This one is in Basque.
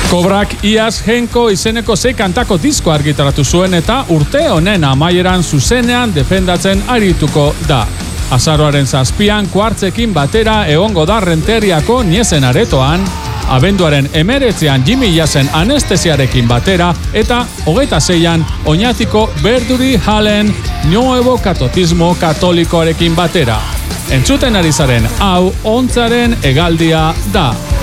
Kobrak iaz Jenko izeneko 6 kantako disko argitaratu zuen eta urte honen amaieran zuzenean defendatzen arituko da. Azaroaren 7 kuartzekin batera egongo da Renteriako Niesen aretoan, abenduaren 19 Jimmy Jazen anestesiarekin batera eta 26 Oñatiko Berduri Hallen Nuevo Katotismo Katolikoarekin batera. Entzuten ari zaren hau ontzaren hegaldia da.